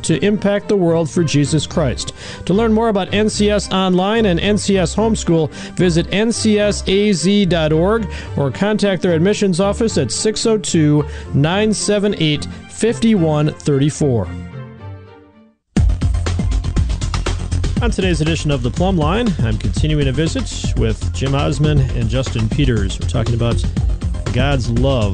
to impact the world for Jesus Christ. To learn more about NCS Online and NCS Homeschool, visit ncsaz.org or contact their admissions office at 602-978-5134. On today's edition of The Plumb Line, I'm continuing a visit with Jim Osman and Justin Peters. We're talking about God's love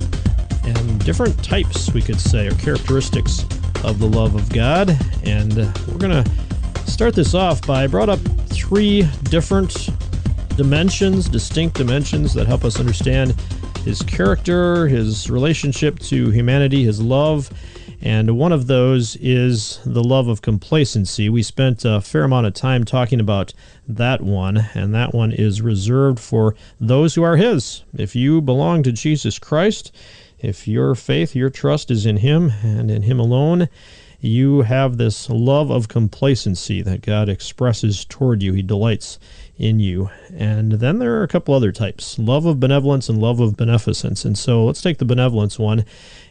and different types, we could say, or characteristics of the love of God. And we're going to start this off by, I brought up three different dimensions, distinct dimensions that help us understand his character, his relationship to humanity, his love. And one of those is the love of complacency. We spent a fair amount of time talking about that one, and that one is reserved for those who are his. If you belong to Jesus Christ, if your faith, your trust is in him and in him alone, you have this love of complacency that God expresses toward you. He delights in you. And then there are a couple other types, love of benevolence and love of beneficence. And so let's take the benevolence one.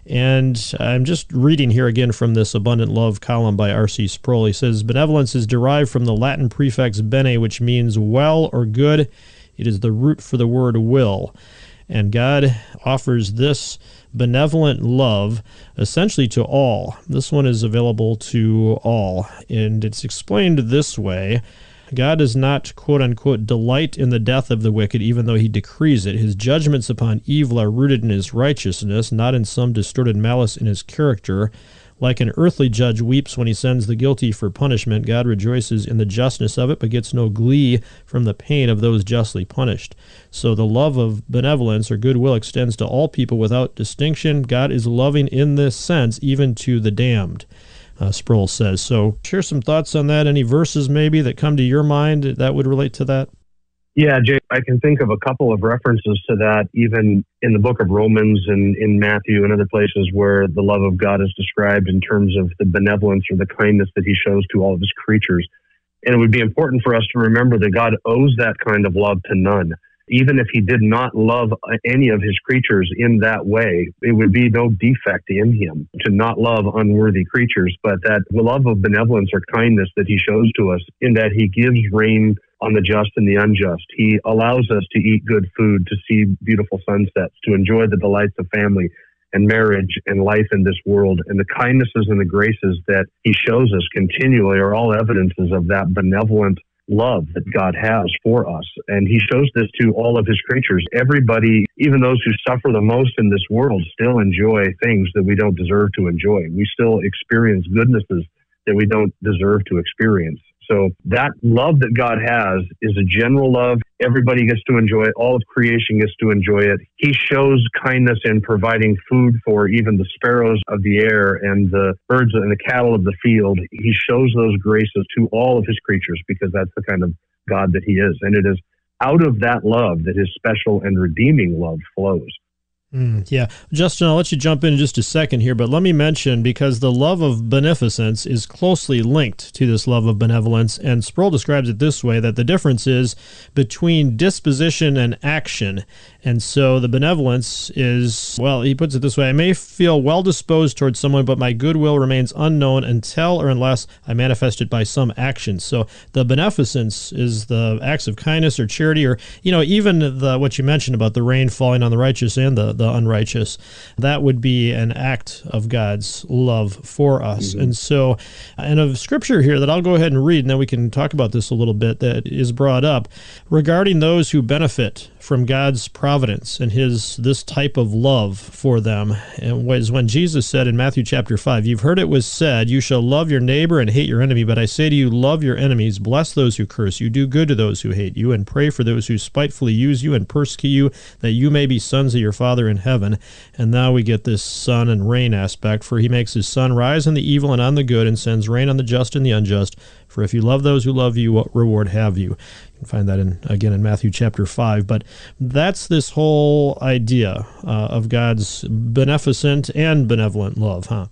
And I'm just reading here again from this Abundant Love column by R.C. Sproul. He says, benevolence is derived from the Latin prefix bene, which means well or good. It is the root for the word will. And God offers this benevolent love essentially to all. This one is available to all. And it's explained this way. God does not, quote-unquote, delight in the death of the wicked, even though he decrees it. His judgments upon evil are rooted in his righteousness, not in some distorted malice in his character. Like an earthly judge weeps when he sends the guilty for punishment, God rejoices in the justness of it, but gets no glee from the pain of those justly punished. So the love of benevolence or goodwill extends to all people without distinction. God is loving in this sense, even to the damned. Sproul says. So share some thoughts on that. Any verses maybe that come to your mind that would relate to that? Yeah, Jay, I can think of a couple of references to that, even in the book of Romans and in Matthew and other places where the love of God is described in terms of the benevolence or the kindness that he shows to all of his creatures. And it would be important for us to remember that God owes that kind of love to none. Even if he did not love any of his creatures in that way, it would be no defect in him to not love unworthy creatures, but that love of benevolence or kindness that he shows to us in that he gives rain on the just and the unjust. He allows us to eat good food, to see beautiful sunsets, to enjoy the delights of family and marriage and life in this world. And the kindnesses and the graces that he shows us continually are all evidences of that benevolent love that God has for us. And he shows this to all of his creatures. Everybody, even those who suffer the most in this world, still enjoy things that we don't deserve to enjoy. We still experience goodnesses that we don't deserve to experience. So that love that God has is a general love. Everybody gets to enjoy it. All of creation gets to enjoy it. He shows kindness in providing food for even the sparrows of the air and the birds and the cattle of the field. He shows those graces to all of his creatures because that's the kind of God that he is. And it is out of that love that his special and redeeming love flows. Yeah. Justin, I'll let you jump in just a second here, but let me mention, because the love of beneficence is closely linked to this love of benevolence, and Sproul describes it this way, that the difference is between disposition and action. And so the benevolence is, well, he puts it this way, I may feel well-disposed towards someone, but my goodwill remains unknown until or unless I manifest it by some action. So the beneficence is the acts of kindness or charity, or, even what you mentioned about the rain falling on the righteous and the unrighteous. That would be an act of God's love for us. Mm-hmm. And so, and a scripture here that I'll go ahead and read, and then we can talk about this a little bit, that is brought up regarding those who benefit from God's providence and this type of love for them. And was when Jesus said in Matthew chapter 5, you've heard it was said, you shall love your neighbor and hate your enemy, but I say to you, love your enemies, bless those who curse you, do good to those who hate you, and pray for those who spitefully use you and persecute you, that you may be sons of your Father in heaven. And now we get this sun and rain aspect, for he makes his sun rise on the evil and on the good, and sends rain on the just and the unjust. For if you love those who love you, what reward have you? You can find that in Matthew chapter 5. But that's this whole idea of God's beneficent and benevolent love, huh?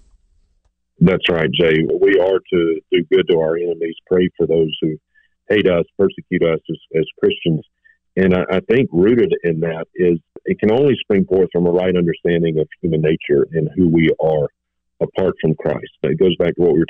That's right, Jay. We are to do good to our enemies, pray for those who hate us, persecute us as Christians. And I think rooted in that is it can only spring forth from a right understanding of human nature and who we are apart from Christ. It goes back to what we were